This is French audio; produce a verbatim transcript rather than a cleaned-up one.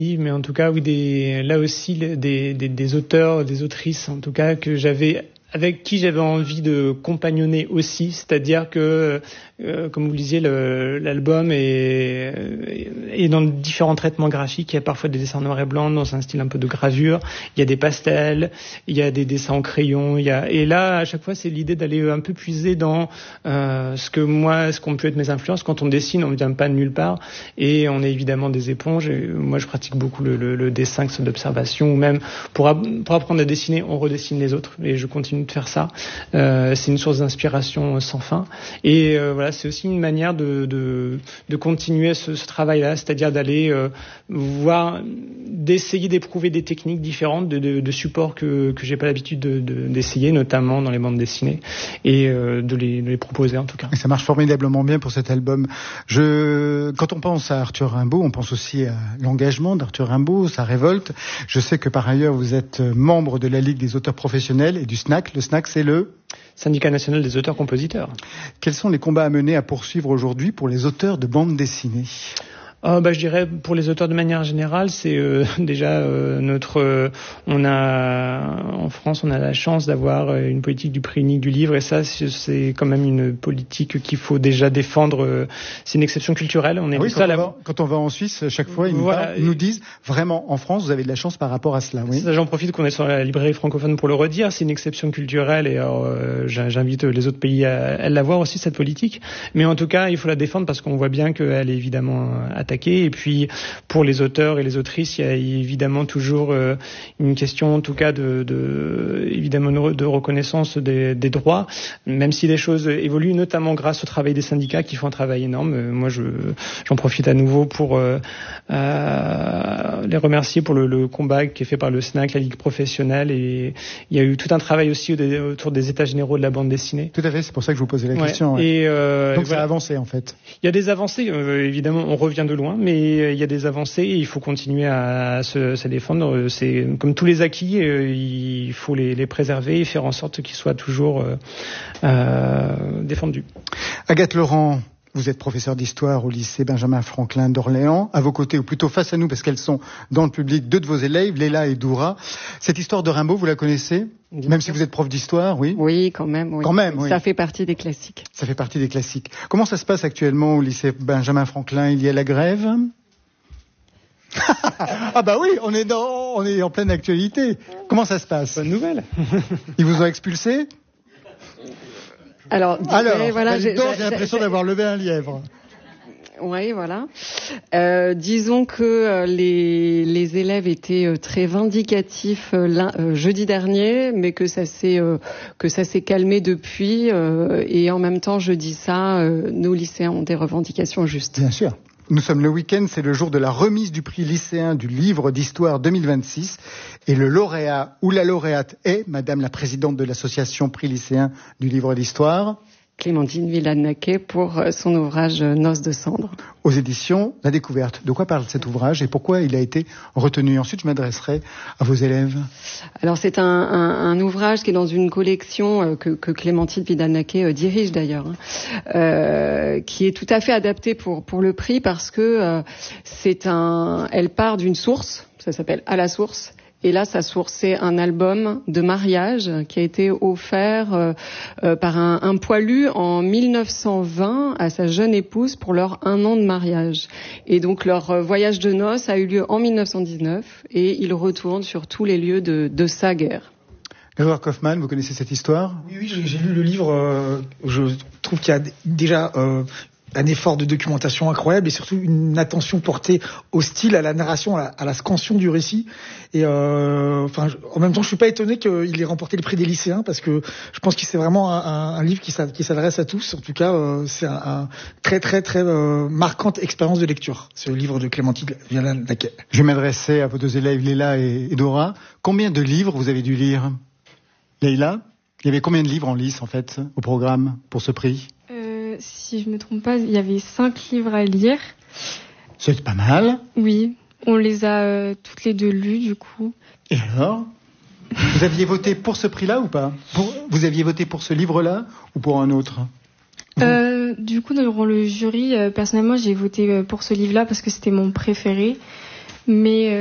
Mais en tout cas, oui, des, là aussi, des, des, des auteurs, des autrices, en tout cas, que j'avais, avec qui j'avais envie de compagnonner aussi, c'est-à-dire que, euh, comme vous le disiez, le, l'album est, est dans différents traitements graphiques. Il y a parfois des dessins noir et blanc dans un style un peu de gravure. Il y a des pastels, il y a des dessins en crayon. Il y a, et là, à chaque fois, c'est l'idée d'aller un peu puiser dans euh, ce que moi, ce qu'ont pu être mes influences. Quand on dessine, on ne vient pas de nulle part, et on est évidemment des éponges. Et moi, je pratique beaucoup le, le, le dessin, que ce soit d'observation ou même pour, pour apprendre à dessiner, on redessine les autres. Et je continue de faire ça. Euh, c'est une source d'inspiration sans fin. Et euh, voilà, c'est aussi une manière de, de, de continuer ce, ce travail-là, c'est-à-dire d'aller euh, voir, d'essayer d'éprouver des techniques différentes, de, de, de supports que que j'ai pas l'habitude de, de, d'essayer, notamment dans les bandes dessinées, et euh, de, les, de les proposer en tout cas. Et ça marche formidablement bien pour cet album. Je, quand on pense à Arthur Rimbaud, on pense aussi à l'engagement d'Arthur Rimbaud, sa révolte. Je sais que par ailleurs vous êtes membre de la Ligue des auteurs professionnels et du S N A C. Le S N A C, c'est le Syndicat national des auteurs-compositeurs. Quels sont les combats à mener, à poursuivre aujourd'hui pour les auteurs de bandes dessinées ? Oh, bah, je dirais pour les auteurs de manière générale, c'est euh, déjà euh, notre. Euh, on a en France, on a la chance d'avoir une politique du prix unique du livre, et ça, c'est, c'est quand même une politique qu'il faut déjà défendre. Euh, c'est une exception culturelle. On est ah oui, quand, on la... va, quand on va en Suisse, chaque fois, ils, voilà, nous, parlent, ils nous disent vraiment en France, vous avez de la chance par rapport à cela. Oui. Ça, j'en profite qu'on est sur la librairie francophone pour le redire. C'est une exception culturelle, et alors, euh, j'invite les autres pays à, à l'avoir aussi, cette politique. Mais en tout cas, il faut la défendre parce qu'on voit bien qu'elle est évidemment attaquée. Et puis pour les auteurs et les autrices, il y a évidemment toujours euh, une question, en tout cas de, de évidemment de reconnaissance des, des droits, même si les choses évoluent, notamment grâce au travail des syndicats qui font un travail énorme. Euh, moi, je, j'en profite à nouveau pour euh, euh, les remercier pour le, le combat qui est fait par le S N A C, la Ligue professionnelle, et il y a eu tout un travail aussi autour des états généraux de la bande dessinée. Tout à fait, c'est pour ça que je vous posais la ouais. question. Ouais. Et euh, donc voilà. Ça a avancé en fait. Il y a des avancées, euh, évidemment, on revient de loin, mais il y a des avancées et il faut continuer à se, se défendre. C'est comme tous les acquis, il faut les, les préserver et faire en sorte qu'ils soient toujours euh, euh, défendus. Agathe Laurent, vous êtes professeure d'histoire au lycée Benjamin Franklin d'Orléans. À vos côtés, ou plutôt face à nous, parce qu'elles sont dans le public, deux de vos élèves, Léla et Doura. Cette histoire de Rimbaud, vous la connaissez ? Bien Même sûr. Si vous êtes prof d'histoire, oui. Oui, quand même. Oui. Quand même, oui. Ça fait partie des classiques. Ça fait partie des classiques. Comment ça se passe actuellement au lycée Benjamin Franklin ? Il y a la grève ? Ah bah oui, on est dans, on est en pleine actualité. Comment ça se passe ? Bonne nouvelle. Ils vous ont expulsé ? Alors, Alors, voilà, j'ai, j'ai, j'ai l'impression j'ai... d'avoir levé un lièvre. Oui, voilà. Euh, disons que euh, les, les élèves étaient euh, très vindicatifs euh, euh, jeudi dernier, mais que ça s'est euh, que ça s'est calmé depuis. Euh, et en même temps, je dis ça, euh, nos lycéens ont des revendications justes. Bien sûr. Nous sommes le week-end, c'est le jour de la remise du prix lycéen du livre d'histoire deux mille vingt-six. Et le lauréat ou la lauréate est, Madame la présidente de l'association prix lycéen du livre d'histoire, Clémentine Villard-Naquet, pour son ouvrage Noces de cendre. Aux éditions La Découverte. De quoi parle cet ouvrage et pourquoi il a été retenu ? Ensuite, je m'adresserai à vos élèves. Alors, c'est un, un, un ouvrage qui est dans une collection que, que Clémentine Villard-Naquet dirige d'ailleurs, hein, euh, qui est tout à fait adaptée pour, pour le prix parce que euh, c'est un, elle part d'une source, ça s'appelle À la source. Et là, sa source, c'est un album de mariage qui a été offert euh, euh, par un, un poilu en mille neuf cent vingt à sa jeune épouse pour leur un an de mariage. Et donc, leur euh, voyage de noces a eu lieu en mille neuf cent dix-neuf et ils retournent sur tous les lieux de, de sa guerre. Grégoire Kaufmann, vous connaissez cette histoire ? Oui, oui, j'ai, j'ai lu le livre. Euh, je trouve qu'il y a déjà... Euh, un effort de documentation incroyable et surtout une attention portée au style, à la narration, à la, à la scansion du récit. Et euh, enfin, en même temps, je suis pas étonné qu'il ait remporté le prix des lycéens parce que je pense que c'est vraiment un, un livre qui, qui s'adresse à tous. En tout cas, euh, c'est un, un très très très euh, marquante expérience de lecture, ce livre de Clémentine Villard-Naquet. Je vais m'adresser à vos deux élèves, Léla et, et Dora. Combien de livres vous avez dû lire ? Léla, il y avait combien de livres en lice en fait au programme pour ce prix ? Si je me trompe pas, il y avait cinq livres à lire. C'est pas mal. Oui, on les a euh, toutes les deux lus du coup. Et alors ? Vous aviez voté pour ce prix-là ou pas ? pour, Vous aviez voté pour ce livre-là ou pour un autre ? euh, Du coup, dans le jury, euh, personnellement, j'ai voté pour ce livre-là parce que c'était mon préféré. mais